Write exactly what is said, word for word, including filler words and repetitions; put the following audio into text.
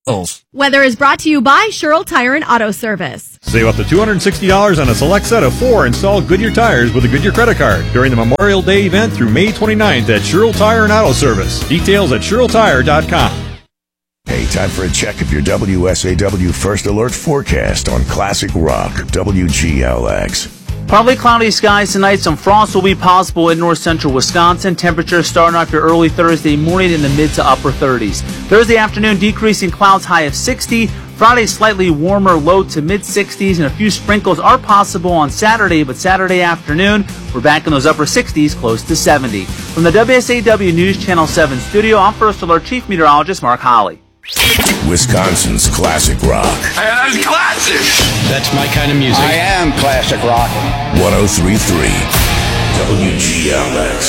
Weather is brought to you by Sherrill Tire and Auto Service. Save up to two hundred sixty dollars on a select set of four installed Goodyear tires with a Goodyear credit card during the Memorial Day event through May twenty-ninth at Sherrill Tire and Auto Service. Details at sherrill tire dot com. Hey, time for a check of your W S A W First Alert forecast on Classic Rock, W G L X. Partly cloudy skies tonight. Some frost will be possible in north central Wisconsin. Temperatures starting off your early Thursday morning in the mid to upper thirties. Thursday afternoon, decreasing clouds, high of sixty. Friday, slightly warmer, low to mid sixties, and a few sprinkles are possible on Saturday, but Saturday afternoon, we're back in those upper sixties, close to seventy. From the W S A W News Channel seven studio, I'm First Alert Chief Meteorologist Mark Holly. Wisconsin's Classic Rock. That's classic. That's my kind of music. I am classic rock. one oh three point three W G L X.